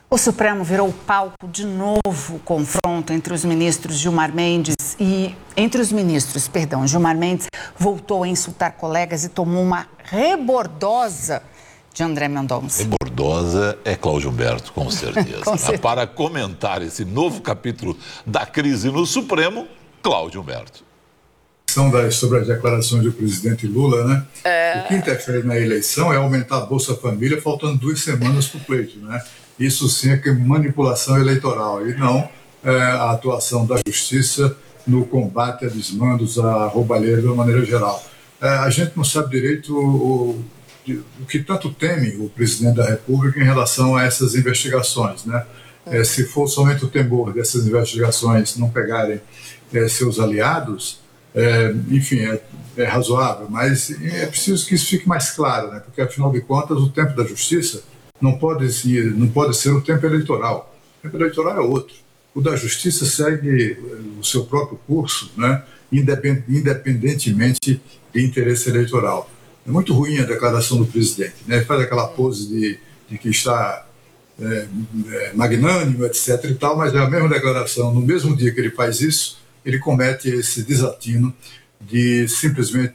O Supremo virou palco de novo confronto entre os ministros Gilmar Mendes Gilmar Mendes voltou a insultar colegas e tomou uma rebordosa de André Mendonça. Rebordosa é Cláudio Humberto, com certeza. Com certeza. Para comentar esse novo capítulo da crise no Supremo, Cláudio Humberto. Sobre as declarações do presidente Lula, né? O que interfere na eleição é aumentar a Bolsa Família faltando 2 semanas para o pleito, né? Isso sim é que manipulação eleitoral e não a atuação da justiça no combate a desmandos, a roubalheira de uma maneira geral. A gente não sabe direito o que tanto teme o presidente da República em relação a essas investigações, né? Se for somente o temor dessas investigações não pegarem seus aliados, enfim, é razoável, mas é preciso que isso fique mais claro, né? Porque, afinal de contas, o tempo da justiça não pode ser o tempo eleitoral. O tempo eleitoral é outro. O da justiça segue o seu próprio curso, né? Independentemente de interesse eleitoral. É muito ruim a declaração do presidente, né? Ele faz aquela pose de que está magnânimo, etc. e tal, mas é a mesma declaração. No mesmo dia que ele faz isso, ele comete esse desatino de simplesmente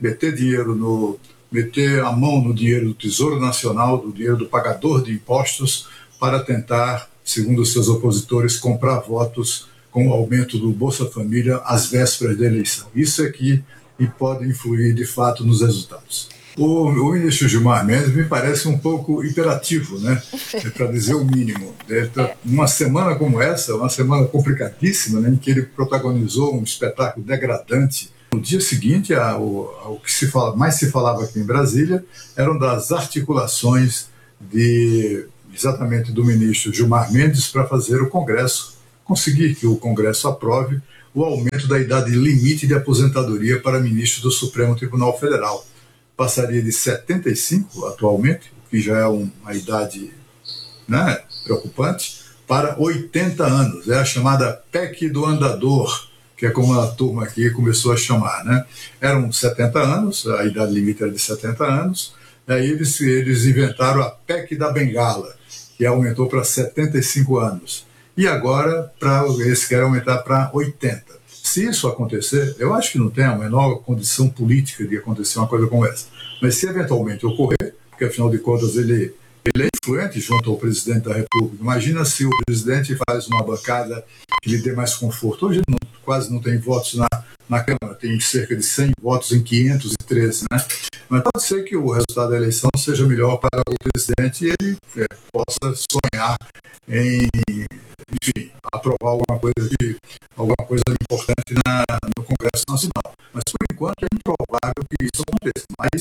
meter a mão no dinheiro do Tesouro Nacional, do dinheiro do pagador de impostos, para tentar, segundo os seus opositores, comprar votos com o aumento do Bolsa Família às vésperas da eleição. Isso é que pode influir, de fato, nos resultados. O ministro Gilmar Mendes me parece um pouco hiperativo, né? Para dizer o mínimo. Uma semana como essa, uma semana complicadíssima, né, em que ele protagonizou um espetáculo degradante. No dia seguinte, o que mais se falava aqui em Brasília eram das articulações exatamente do ministro Gilmar Mendes para fazer o Congresso, conseguir que o Congresso aprove o aumento da idade limite de aposentadoria para ministros do Supremo Tribunal Federal. Passaria de 75 atualmente, o que já é uma idade, né, preocupante, para 80 anos. É a chamada PEC do andador, que é como a turma aqui começou a chamar, né? Eram 70 anos, a idade limite era de 70 anos, aí eles inventaram a PEC da bengala, que aumentou para 75 anos. E agora eles querem aumentar para 80. Se isso acontecer, eu acho que não tem a menor condição política de acontecer uma coisa como essa. Mas se eventualmente ocorrer, porque afinal de contas ele é influente junto ao presidente da República. Imagina se o presidente faz uma bancada que lhe dê mais conforto. Hoje quase não tem votos na Câmara, tem cerca de 100 votos em 513, né? Mas pode ser que o resultado da eleição seja melhor para o presidente e ele possa sonhar em, enfim, aprovar alguma coisa importante no Congresso Nacional. Mas, por enquanto, é improvável que isso aconteça. Mas